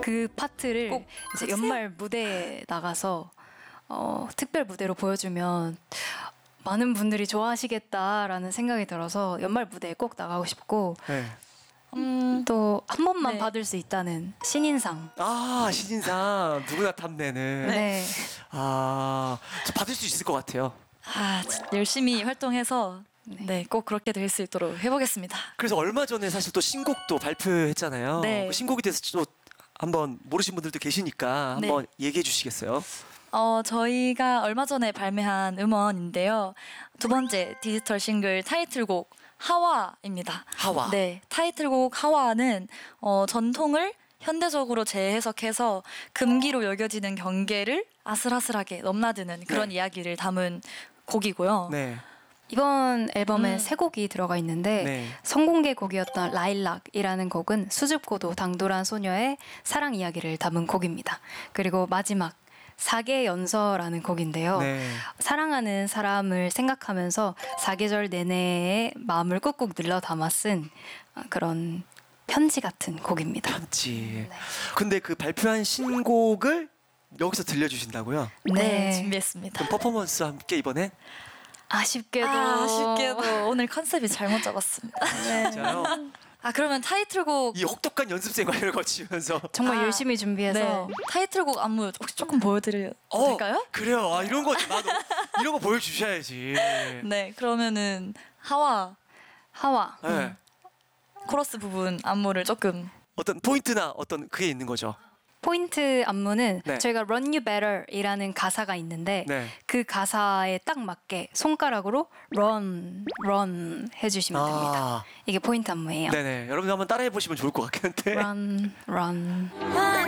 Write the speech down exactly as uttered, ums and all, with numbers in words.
그 파트를 꼭 이제 하세요. 연말 무대에 나가서 어, 특별 무대로 보여주면 많은 분들이 좋아하시겠다라는 생각이 들어서 연말 무대에 꼭 나가고 싶고 네. 음, 또 한 번만 네. 받을 수 있다는 신인상. 아 신인상 누구나 탐내는. 네. 아, 저 받을 수 있을 것 같아요. 아, 진짜 열심히 활동해서 네, 꼭 그렇게 될 수 있도록 해보겠습니다. 그래서 얼마 전에 사실 또 신곡도 발표했잖아요. 네. 그 신곡에 대해서 또 한번 모르신 분들도 계시니까 한번 네. 얘기해 주시겠어요? 어, 저희가 얼마 전에 발매한 음원인데요. 두 번째 디지털 싱글 타이틀곡 하와입니다. 하와. 네, 타이틀곡 하와는 어, 전통을 현대적으로 재해석해서 금기로 여겨지는 경계를 아슬아슬하게 넘나드는 그런 네. 이야기를 담은 곡이고요. 네. 이번 앨범에 음. 세 곡이 들어가 있는데 네. 선공개 곡이었던 라일락이라는 곡은 수줍고도 당돌한 소녀의 사랑 이야기를 담은 곡입니다. 그리고 마지막 사계 연서라는 곡인데요. 네. 사랑하는 사람을 생각하면서 사계절 내내의 마음을 꾹꾹 눌러 담아 쓴 그런 편지 같은 곡입니다. 편지. 근데 그 발표한 신곡을 여기서 들려주신다고요? 네, 준비했습니다. 그럼 퍼포먼스와 함께 이번에 아쉽게도 아, 아쉽게도 오늘 컨셉이 잘못 잡았습니다. 네. 진짜요? 아, 그러면 타이틀곡 이 혹독한 연습 생활을 거치면서 정말 아, 열심히 준비해서 네. 타이틀곡 안무 혹시 조금 보여드려도 어, 될까요? 그래요. 아, 이런 거 나도 이런 거 보여주셔야지. 네, 그러면은 하와 하와 네. 코러스 부분 안무를 조금 어떤 포인트나 어떤 그게 있는 거죠. 포인트 안무는 네. 저희가 Run You Better이라는 가사가 있는데 네. 그 가사에 딱 맞게 손가락으로 Run, Run 해주시면 됩니다. 아, 이게 포인트 안무예요. 네네. 여러분 한번 따라해 보시면 좋을 것 같긴 한데. Run, Run. 아,